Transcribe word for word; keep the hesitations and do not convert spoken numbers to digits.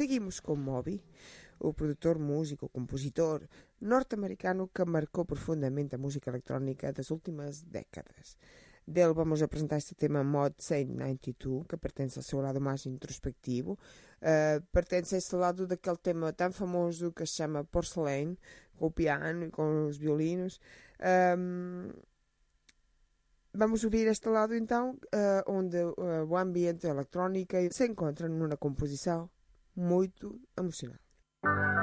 Seguimos com Moby, o produtor, músico, compositor norte-americano que marcou profundamente a música electrónica das últimas décadas. Dele vamos apresentar este tema Mod cento e noventa e dois, que pertence ao seu lado mais introspectivo. Uh, pertence a esse lado daquele tema tão famoso que se chama Porcelain, com o piano e com os violinos. Um, vamos ouvir este lado então, uh, onde uh, o ambiente eletrónico se encontra numa composição muito emocionante.